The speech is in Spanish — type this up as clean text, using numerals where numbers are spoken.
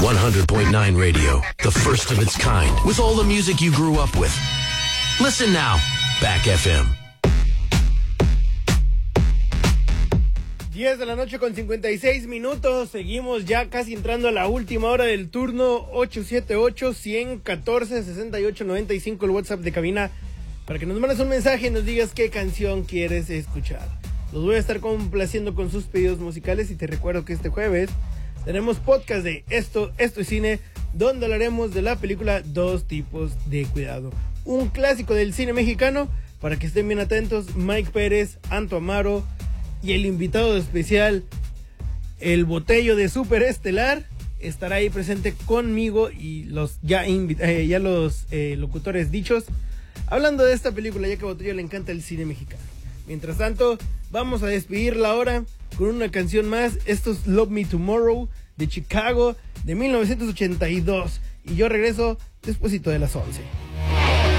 100.9 Radio, the first of its kind, with all the music you grew up with. Listen now, Back FM. 10 de la noche con 56 minutos. Seguimos ya casi entrando a la última hora del turno. 878-114-6895, el WhatsApp de cabina, para que nos mandes un mensaje y nos digas qué canción quieres escuchar. Los voy a estar complaciendo con sus pedidos musicales y te recuerdo que este jueves tenemos podcast de Esto es Cine, donde hablaremos de la película Dos Tipos de Cuidado. Un clásico del cine mexicano, para que estén bien atentos. Mike Pérez, Anto Amaro y el invitado especial, el Botello de Superestelar, estará ahí presente conmigo y los locutores dichos, hablando de esta película, ya que a Botello le encanta el cine mexicano. Mientras tanto, vamos a despedir la hora con una canción más. Esto es Love Me Tomorrow, de Chicago, de 1982. Y yo regreso despuesito de las 11.